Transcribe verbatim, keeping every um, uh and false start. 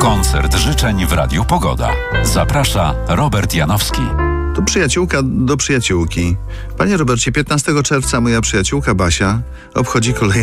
Koncert życzeń w Radiu Pogoda. Zaprasza Robert Janowski. To przyjaciółka do przyjaciółki. Panie Robercie, piętnastego czerwca moja przyjaciółka Basia obchodzi kolejny